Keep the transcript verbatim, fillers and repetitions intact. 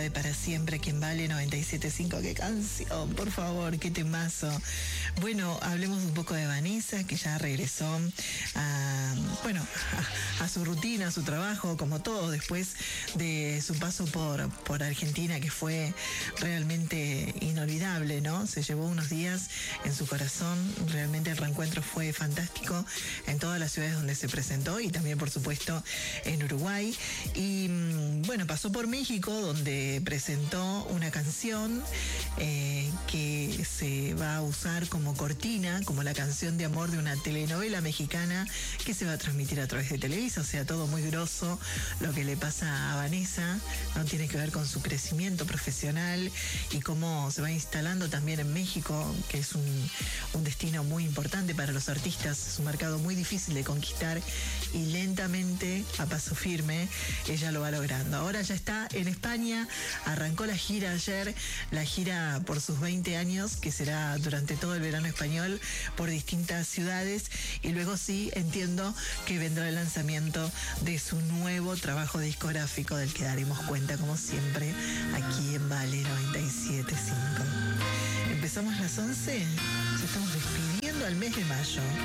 de Para Siempre, quien vale noventa y siete punto cinco. Qué canción, por favor, qué temazo. Bueno, hablemos un poco de Vanessa, que ya regresó a, bueno, a, a su rutina, a su trabajo, como todo, después de su paso por, por Argentina, que fue realmente inolvidable, ¿no? Se llevó unos días en su corazón. Realmente el reencuentro fue fantástico en todas las ciudades donde se presentó y también, por supuesto, en Uruguay. Y bueno, pasó por México, donde presentó una canción eh, que se va a usar como cortina, como la canción de amor de una telenovela mexicana que se va a transmitir a través de Televisa. O sea, todo muy grosso lo que le pasa a Vanessa, ¿no? Tiene que ver con su crecimiento profesional y cómo se va instalando también en México, que es un, un destino muy importante para los artistas. Es un mercado muy difícil de conquistar y lentamente, a paso firme, ella lo va logrando. Ahora ya está en España, arrancó la gira ayer, la gira por sus veinte años, que será durante todo el verano español por distintas ciudades, y luego sí entiendo que vendrá el lanzamiento de su nuevo trabajo discográfico, del que daremos cuenta como siempre aquí en Vale noventa y siete punto cinco. Empezamos las once, ya estamos despidiendo al mes de mayo.